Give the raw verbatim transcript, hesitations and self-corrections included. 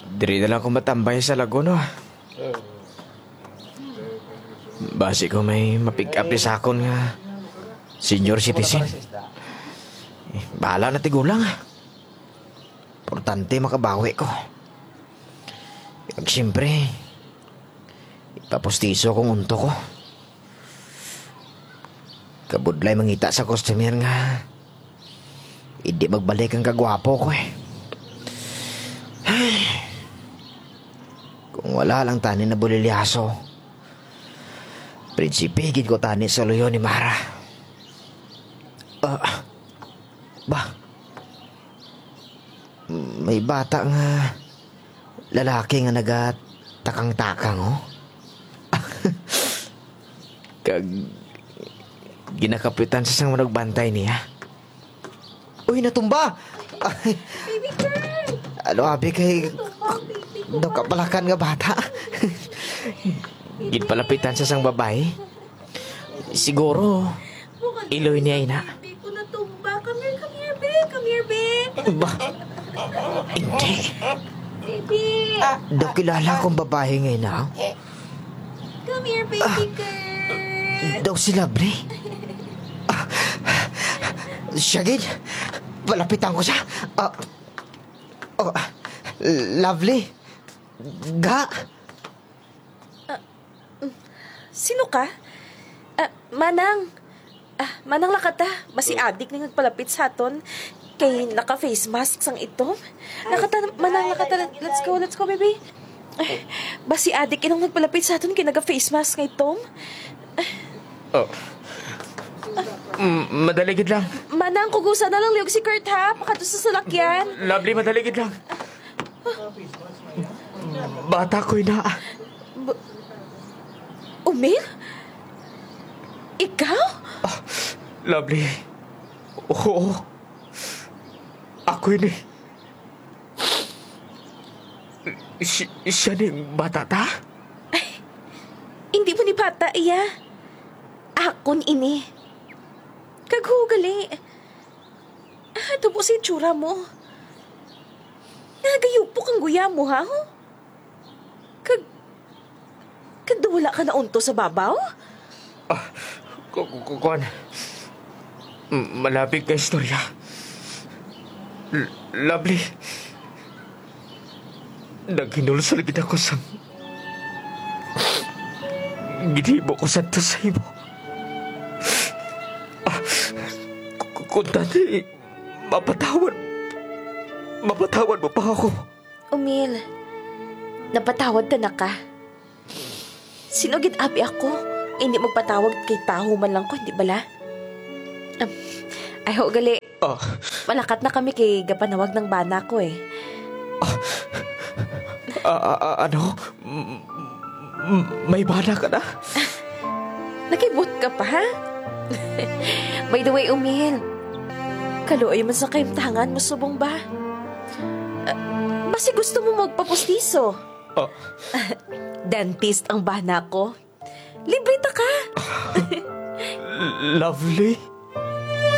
Diri na lang ako matambay sa Laguna. Basi ko may mapick up sa akon nga senior citizen. Eh, bahala na tigulang. Importante makabawi ko. At siyempre, ipapustiso kong unto ko. Kabudlay mangita sa customer nga hindi magbalik ang kagwapo ko eh. Ay, kung wala lang tani na bulilyaso, prinsipe higit ko tani sa luyo ni Mara. Uh, ba? May bata nga lalaki nga nagatakang-takang oh. Kag ginakapitan sa sang nagbantay niya. Uy, natumba! Baby girl! Ano, abi kay... Natumba, baby ko. Daw kapalakan nga bata. Ginpalapitan sa sang babae. Siguro, iloy niya ina. Baby ko natumba. Come here, come here, babe. Come here, babe. Ba? Hindi. Baby. Daw kilala kong babae ngayon na. Come here, baby girl. Daw si Lovely. Ah, siya gid. Palapitan ko siya. Ah, oh, Lovely. Ga. Sino ka? Ah, Manang. Ah, Manang lakata. Basi adik na nagpalapit sa aton. Kay naka-face mask sang ito. Nakata, Manang lakata. Let's go, let's go, baby. Ay, basi adik inong nagpalapit sa aton kay naka-face mask kay Tom. Oh. Mm, madaligid lang. Manang, kugusa na lang liog si Kurt ha. Pakato sa salakyan. Lovely, madaligid lang. Bata ko'y na. Umil? Ikaw? Ah, Lovely. Oo. Ako yun eh. Si- siya ni bata ta? Hindi mo ni bata, iya. Akon ini. Kaghugali. Ah, ito po si itsura mo. Nagayupok ang guya mo, ha? Kag... Kagdawala ka na unto sa babaw? Ah, kukukuan. Malapit ka istorya. L- Lovely. Naghinulsol kita ko sa... Ginibo ko sa to sa imo. Ah, kung dati, mapatawad. Mapatawad mo pa ako. Umil, napatawad ka na ka. Sinugit abi ako. Hindi magpatawag kay tao man lang ko, hindi bala? Um, ay ho, gali. Ah, Malakat na kami kay gapanawag ng bana ko eh. ah, ah, ah, ano? M- m- may bana ka na? Nakibot ka pa, ha? By the way, Umil, kaluoy man sa kaimtangan, masubong ba? Uh, basi gusto mo magpapustiso? Ah, Dentist ang bana ko. Libre ta ka. Lovely.